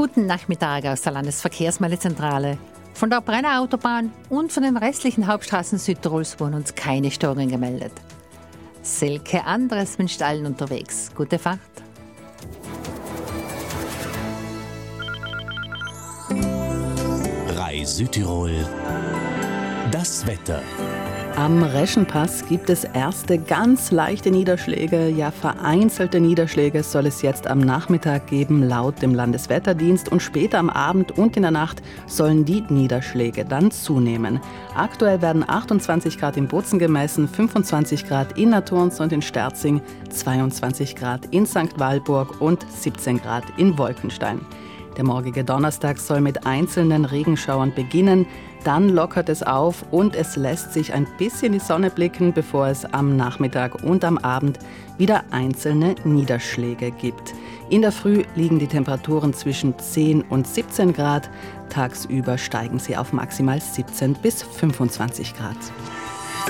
Guten Nachmittag aus der Landesverkehrsmeldezentrale. Von der Brenner Autobahn und von den restlichen Hauptstraßen Südtirols wurden uns keine Störungen gemeldet. Silke Andres wünscht allen unterwegs gute Fahrt. Rai Südtirol. Das Wetter. Am Reschenpass gibt es erste ganz leichte Niederschläge. Ja, vereinzelte Niederschläge soll es jetzt am Nachmittag geben, laut dem Landeswetterdienst. Und später am Abend und in der Nacht sollen die Niederschläge dann zunehmen. Aktuell werden 28 Grad in Bozen gemessen, 25 Grad in Naturns und in Sterzing, 22 Grad in St. Walburg und 17 Grad in Wolkenstein. Der morgige Donnerstag soll mit einzelnen Regenschauern beginnen, dann lockert es auf und es lässt sich ein bisschen die Sonne blicken, bevor es am Nachmittag und am Abend wieder einzelne Niederschläge gibt. In der Früh liegen die Temperaturen zwischen 10 und 17 Grad, tagsüber steigen sie auf maximal 17 bis 25 Grad.